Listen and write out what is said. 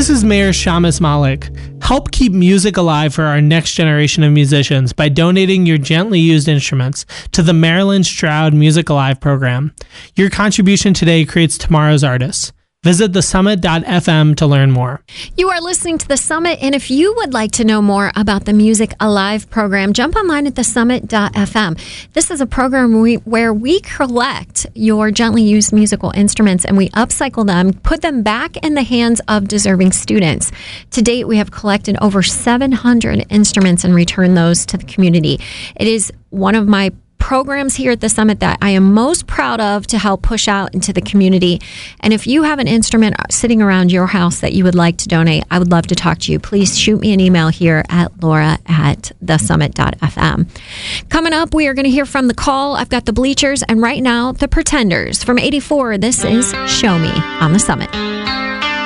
This is Mayor Shamus Malik. Help keep music alive for our next generation of musicians by donating your gently used instruments to the Marilyn Stroud Music Alive program. Your contribution today creates tomorrow's artists. Visit thesummit.fm to learn more. You are listening to The Summit, and if you would like to know more about the Music Alive program, jump online at thesummit.fm. This is a program where we collect your gently used musical instruments and we upcycle them, put them back in the hands of deserving students. To date, we have collected over 700 instruments and returned those to the community. It is one of my programs here at the Summit that I am most proud of to help push out into the community. And if you have an instrument sitting around your house that you would like to donate, I would love to talk to you. Please shoot me an email here at laura@thesummit.fm. Coming up, we are going to hear from The Call. I've got The Bleachers, and right now, The Pretenders. From 84, this is Show Me on the Summit.